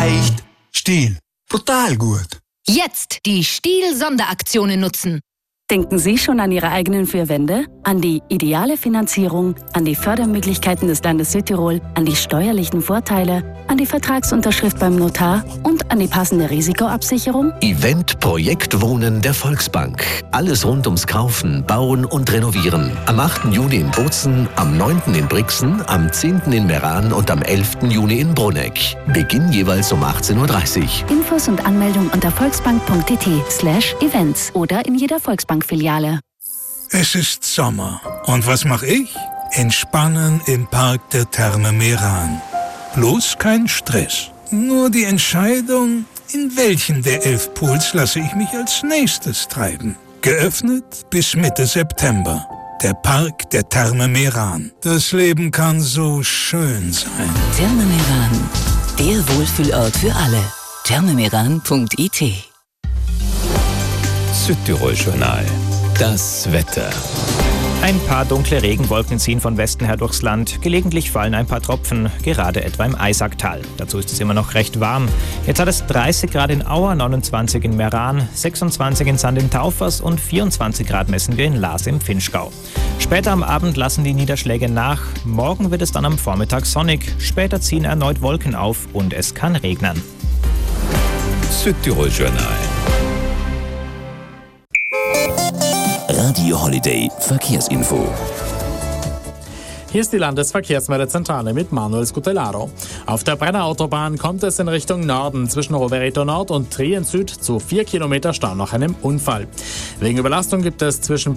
Echt? Stihl. Brutal gut. Jetzt die Stihl-Sonderaktionen nutzen. Denken Sie schon an Ihre eigenen 4 Wände? An die ideale Finanzierung, an die Fördermöglichkeiten des Landes Südtirol, an die steuerlichen Vorteile, an die Vertragsunterschrift beim Notar und an die passende Risikoabsicherung? Event Projekt Wohnen der Volksbank. Alles rund ums Kaufen, Bauen und Renovieren. Am 8. Juni in Bozen, am 9. in Brixen, am 10. in Meran und am 11. Juni in Bruneck. Beginn jeweils um 18:30 Uhr. Infos und Anmeldung unter volksbank.it/events oder in jeder Volksbank-Filiale. Es ist Sommer. Und was mache ich? Entspannen im Park der Therme Meran. Bloß kein Stress. Nur die Entscheidung, in welchen der 11 Pools lasse ich mich als nächstes treiben. Geöffnet bis Mitte September. Der Park der Therme Meran. Das Leben kann so schön sein. Therme Meran. Der Wohlfühlort für alle. thermemeran.it. Südtirol-Journal. Das Wetter. Ein paar dunkle Regenwolken ziehen von Westen her durchs Land. Gelegentlich fallen ein paar Tropfen, gerade etwa im Eisacktal. Dazu ist es immer noch recht warm. Jetzt hat es 30 Grad in Auer, 29 in Meran, 26 in Sand im Taufers und 24 Grad messen wir in Laas im Vinschgau. Später am Abend lassen die Niederschläge nach. Morgen wird es dann am Vormittag sonnig. Später ziehen erneut Wolken auf und es kann regnen. Südtirol-Journal. Radio Holiday Verkehrsinfo. Hier ist die Landesverkehrsmeldezentrale mit Manuel Scutellaro. Auf der Brenner Autobahn kommt es in Richtung Norden zwischen Rovereto Nord und Trien Süd zu 4 Kilometer Stau nach einem Unfall. Wegen Überlastung gibt es zwischen